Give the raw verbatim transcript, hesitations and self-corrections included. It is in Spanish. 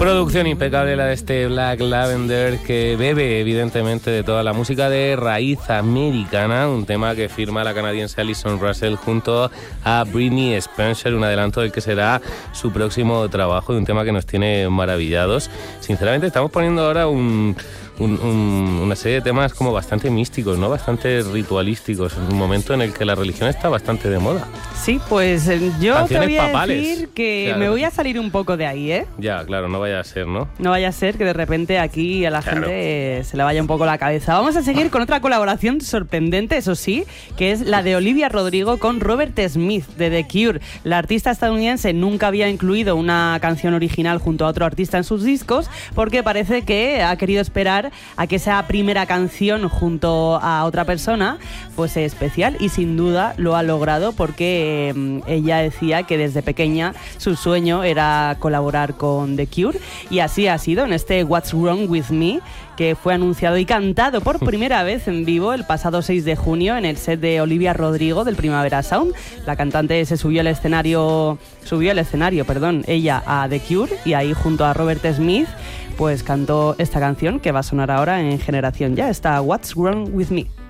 Producción impecable la de este Black Lavender, que bebe evidentemente de toda la música de raíz americana, un tema que firma la canadiense Alison Russell junto a Britney Spencer, un adelanto del que será su próximo trabajo, y un tema que nos tiene maravillados. Sinceramente estamos poniendo ahora un... Un, un, una serie de temas como bastante místicos, ¿no? Bastante ritualísticos, en un momento en el que la religión está bastante de moda. Sí, pues yo Canciones te voy a papales. decir que Claro. me voy a salir un poco de ahí, ¿eh? Ya, claro, no vaya a ser, ¿no? No vaya a ser que de repente aquí a la Claro. gente eh, se le vaya un poco la cabeza. Vamos a seguir con otra colaboración sorprendente, eso sí, que es la de Olivia Rodrigo con Robert Smith de The Cure. La artista estadounidense nunca había incluido una canción original junto a otro artista en sus discos porque parece que ha querido esperar a que esa primera canción junto a otra persona fuese especial, y sin duda lo ha logrado porque eh, ella decía que desde pequeña su sueño era colaborar con The Cure, y así ha sido en este What's Wrong With Me, que fue anunciado y cantado por primera vez en vivo el pasado seis de junio en el set de Olivia Rodrigo del Primavera Sound. La cantante se subió al escenario, subió al escenario, perdón, ella a The Cure, y ahí junto a Robert Smith pues cantó esta canción que va a sonar ahora en Generación Ya, esta What's Wrong With Me.